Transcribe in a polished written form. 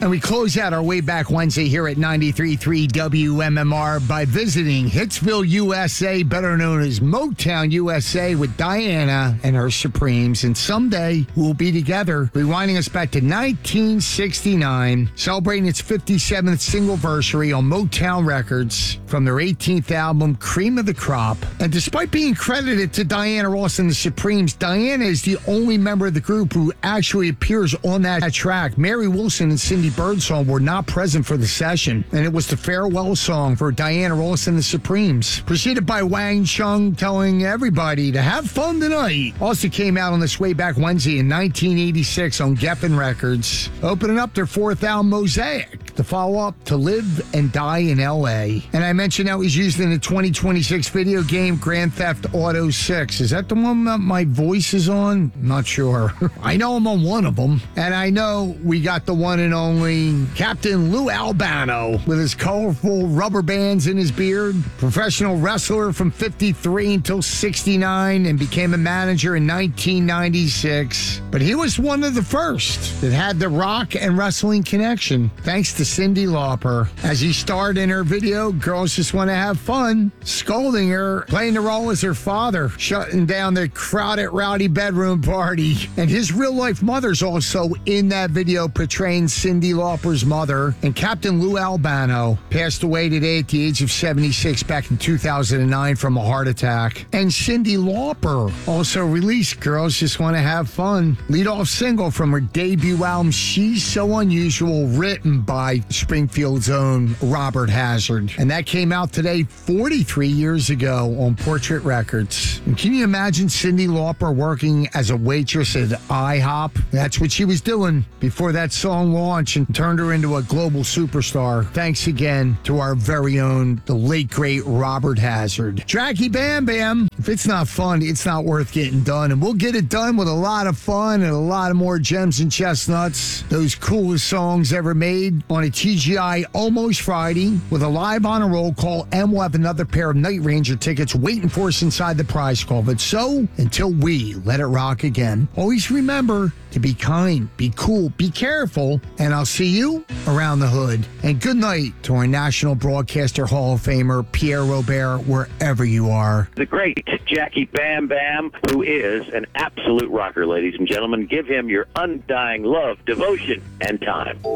And we close out our Way Back Wednesday here at 93.3 WMMR by visiting Hitsville, USA, better known as Motown, USA, with Diana and her Supremes. And someday we'll be together, rewinding us back to 1969, celebrating its 57th single-versary on Motown Records from their 18th album, Cream of the Crop. And despite being credited to Diana Ross and the Supremes, Diana is the only member of the group who actually appears on that track. Mary Wilson and Cindy Birdsong were not present for the session, and it was the farewell song for Diana Ross and the Supremes, preceded by Wang Chung telling everybody to have fun tonight. Also came out on this Way Back Wednesday in 1986 on Geffen Records, opening up their fourth album, Mosaic, the follow-up to Live and Die in L.A. And I mentioned that was used in the 2026 video game Grand Theft Auto 6. Is that the one that my voice is on? Not sure. I know I'm on one of them. And I know we got the one and only Captain Lou Albano with his colorful rubber bands in his beard. Professional wrestler from 53 until 69 and became a manager in 1996. But he was one of the first that had the rock and wrestling connection, thanks to Cyndi Lauper. As he starred in her video, Girls Just Want to Have Fun, scolding her, playing the role as her father, shutting down the crowded, rowdy bedroom party. And his real-life mother's also in that video, portraying Cyndi Lauper's mother. And Captain Lou Albano passed away today at the age of 76 back in 2009 from a heart attack. And Cyndi Lauper also released Girls Just Want to Have Fun, lead-off single from her debut album, She's So Unusual, written by Springfield's own Robert Hazard. And that came out today 43 years ago on Portrait Records. And can you imagine Cyndi Lauper working as a waitress at IHOP? That's what she was doing before that song launched and turned her into a global superstar. Thanks again to our very own, the late, great Robert Hazard. Jackie Bam Bam, if it's not fun, it's not worth getting done. And we'll get it done with a lot of fun and a lot of more gems and chestnuts. Those coolest songs ever made on a TGI Almost Friday with a live honor roll call, and we'll have another pair of Night Ranger tickets waiting for us inside the prize call. But so, until we let it rock again, always remember to be kind, be cool, be careful, and I'll see you around the hood. And good night to our National Broadcaster Hall of Famer, Pierre Robert, wherever you are. The great Jackie Bam Bam, who is an absolute rocker, ladies and gentlemen. Give him your undying love, devotion, and time.